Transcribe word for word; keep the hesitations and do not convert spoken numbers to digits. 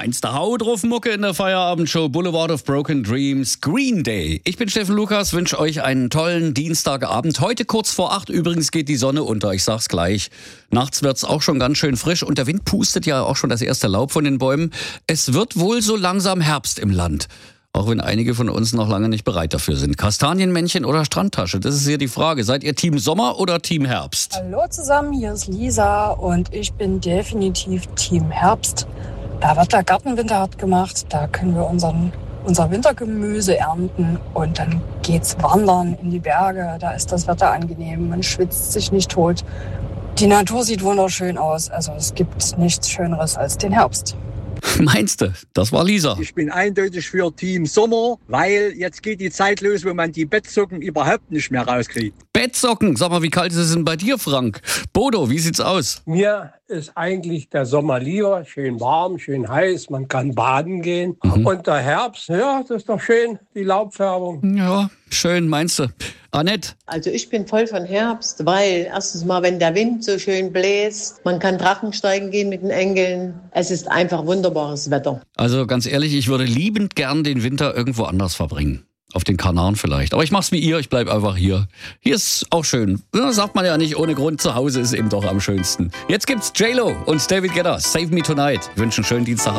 Feinste Hau drauf Mucke in der Feierabendshow Boulevard of Broken Dreams, Green Day. Ich bin Steffen Lukas, wünsche euch einen tollen Dienstagabend. Heute kurz vor acht übrigens geht die Sonne unter, ich sag's gleich. Nachts wird's auch schon ganz schön frisch und der Wind pustet ja auch schon das erste Laub von den Bäumen. Es wird wohl so langsam Herbst im Land. Auch wenn einige von uns noch lange nicht bereit dafür sind. Kastanienmännchen oder Strandtasche, das ist hier die Frage. Seid ihr Team Sommer oder Team Herbst? Hallo zusammen, hier ist Lisa und ich bin definitiv Team Herbst. Da wird der Garten winterhart gemacht, da können wir unseren, unser Wintergemüse ernten und dann geht's wandern in die Berge. Da ist das Wetter angenehm, man schwitzt sich nicht tot. Die Natur sieht wunderschön aus, also es gibt nichts Schöneres als den Herbst. Meinst du? Das war Lisa. Ich bin eindeutig für Team Sommer, weil jetzt geht die Zeit los, wo man die Bettsocken überhaupt nicht mehr rauskriegt. Bettsocken? Sag mal, wie kalt ist es denn bei dir, Frank? Bodo, wie sieht's aus? Mir ist eigentlich der Sommer lieber, schön warm, schön heiß, man kann baden gehen. Mhm. Und der Herbst, ja, das ist doch schön, die Laubfärbung. Ja, schön, meinst du? Annette? Also ich bin voll von Herbst, weil erstens mal, wenn der Wind so schön bläst, man kann Drachensteigen gehen mit den Engeln. Es ist einfach wunderbares Wetter. Also ganz ehrlich, ich würde liebend gern den Winter irgendwo anders verbringen. Auf den Kanaren vielleicht. Aber ich mach's wie ihr, ich bleib einfach hier. Hier ist auch schön. Das sagt man ja nicht ohne Grund. Zu Hause ist eben doch am schönsten. Jetzt gibt's J-Lo und David Guetta. Save Me Tonight. Ich wünsche einen schönen Dienstag.